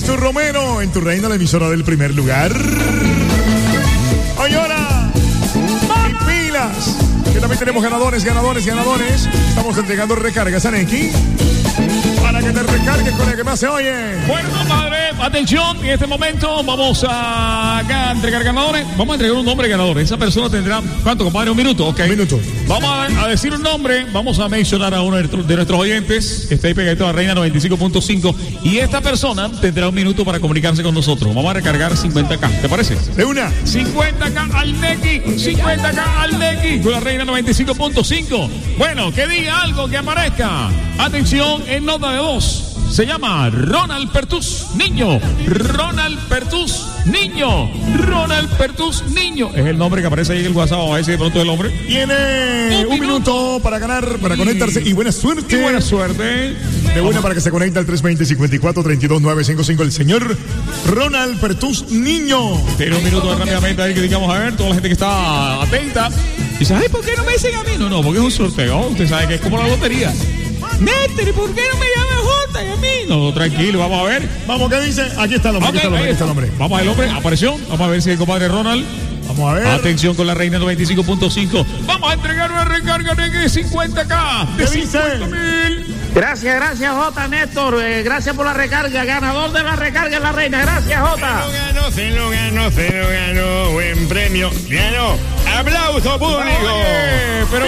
Néstor Romero, en Tu Reina, la emisora del primer lugar. Oyola, y pilas, que también tenemos ganadores. Estamos entregando recargas a Neki para que te recargues con el que más se oye. Bueno, compadre, atención, en este momento vamos a acá entregar ganadores. Vamos a entregar un nombre ganador. Esa persona tendrá, ¿cuánto, compadre? Un minuto, ok. Un minuto. Vamos a decir un nombre, vamos a mencionar a uno de nuestros oyentes que está ahí pegadito a la Reina 95.5 y esta persona tendrá un minuto para comunicarse con nosotros. Vamos a recargar 50K, ¿te parece? De una. 50K al Neki, 50K al Neki con la Reina 95.5. Bueno, que diga algo, que aparezca. Atención, en nota de voz. Se llama Ronald Pertus Niño. Ronald Pertus Niño. Ronald Pertus Niño. Es el nombre que aparece ahí en el WhatsApp. A ver si de pronto es el nombre. Tiene un minuto para ganar, para conectarse. Y buena suerte. Y buena suerte. De buena para que se conecte al 320-54-32-955. El señor Ronald Pertus Niño. Tiene un minuto rápidamente ahí que digamos a ver. Toda la gente que está atenta. Dice, ay, ¿por qué no me dicen a mí? No, porque es un sorteo. Usted sabe que es como la lotería. Néstor, ¿por qué no me llama Jota y a mí? No, tranquilo, vamos a ver. Vamos, ¿qué dice? Aquí está el hombre, okay, aquí está el hombre. Vamos al hombre, apareció. Vamos a ver si el compadre Ronald. Vamos a ver. Atención con la Reina 95.5. Vamos a entregar una recarga de 50K. De 50,000. Gracias, Jota, Néstor. Gracias por la recarga. Ganador de la recarga en la Reina. Gracias, Jota. Se lo ganó. Buen premio. Ganó. Aplauso público. Oye, pero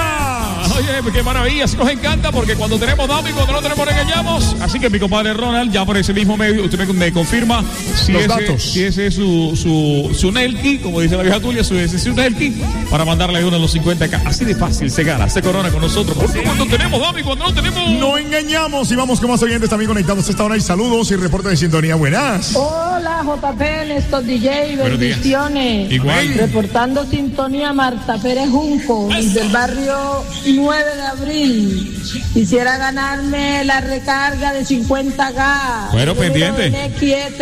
oye, qué maravilla, así nos encanta porque cuando tenemos damos y cuando no tenemos regañamos. Así que mi compadre Ronald, ya por ese mismo medio, usted me confirma si los datos. Si ese es su Nelky, como dice la vieja tuya, ese es su Nelky, para mandarle uno de los 50K. Así de fácil se gana, se corona con nosotros. Porque cuando tenemos damos y cuando no tenemos. No engañamos y vamos con más oyentes también conectados a esta hora. Y saludos y reporte de sintonía. Buenas. Hola, JP, Néstor DJ, bendiciones. Igual. Reportando sintonía Marta Pérez Junco, desde el barrio 9 de abril. Quisiera ganarme la recarga de 50K. Bueno, pendiente. Neki es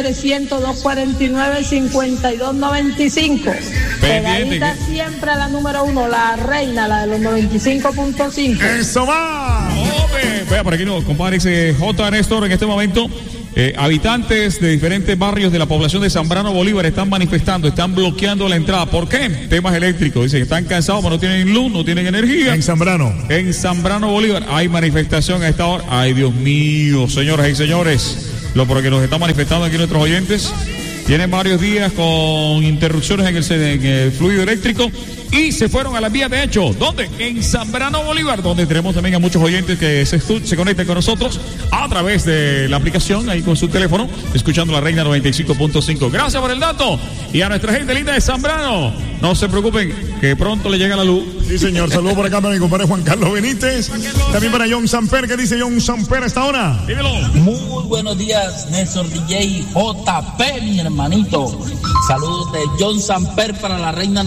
300-249-5295. Pegadita siempre a la número 1, la Reina, la de los 95.5. ¡Eso va! Vea, por aquí no, compadre, dice J. Néstor, en este momento. Habitantes de diferentes barrios de la población de Zambrano Bolívar están manifestando, están bloqueando la entrada. ¿Por qué? Temas eléctricos. Dicen que están cansados, pero no tienen luz, no tienen energía. En Zambrano Bolívar hay manifestación a esta hora. Ay, Dios mío, señoras y señores, lo por que nos están manifestando aquí nuestros oyentes. Tienen varios días con interrupciones en el fluido eléctrico y se fueron a las vías de hecho. ¿Dónde? En Zambrano Bolívar, donde tenemos también a muchos oyentes que se conectan con nosotros a través de la aplicación, ahí con su teléfono, escuchando la Reina 95.5. Gracias por el dato. Y a nuestra gente linda de Zambrano, no se preocupen, que pronto le llega la luz. Sí, señor. Saludos por acá para mi compadre Juan Carlos Benítez. También para John Samper. ¿Qué dice John Samper a esta hora? Dímelo. Muy buenos días, Néstor DJ JP, mi hermanito. Saludos de John Samper para la Reina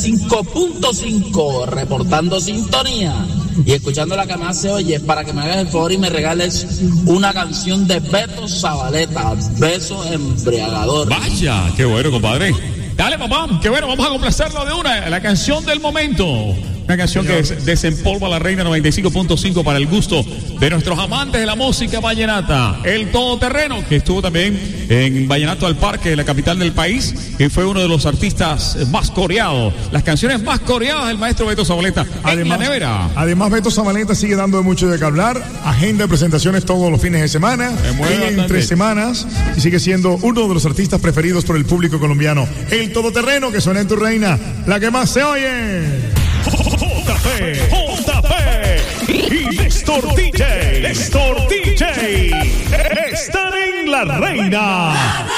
95.5, reportando sintonía y escuchando la que más se oye, para que me hagas el favor y me regales una canción de Beto Zabaleta, Beso Embriagador. Vaya, qué bueno, compadre. Dale, papá, qué bueno, vamos a complacerlo de una, la canción del momento. Una canción que desempolva la Reina 95.5 para el gusto de nuestros amantes de la música vallenata. El Todoterreno, que estuvo también en Vallenato al Parque, la capital del país, que fue uno de los artistas más coreados. Las canciones más coreadas del maestro Beto Zabaleta. Además, en la nevera. Además, Beto Zabaleta sigue dando mucho de qué hablar. Agenda de presentaciones todos los fines de semana, entre semanas, y sigue siendo uno de los artistas preferidos por el público colombiano. El Todoterreno, que suena en Tu Reina, la que más se oye. JP y Néstor DJ están en la Reina.